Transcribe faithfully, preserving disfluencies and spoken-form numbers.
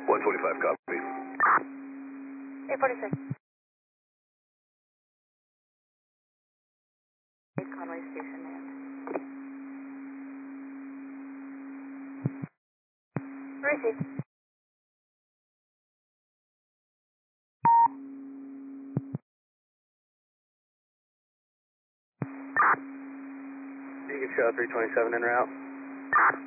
one twenty-five, copy. eight forty-six. Conway Station, man. Receive. Beacon Shell three twenty-seven en route.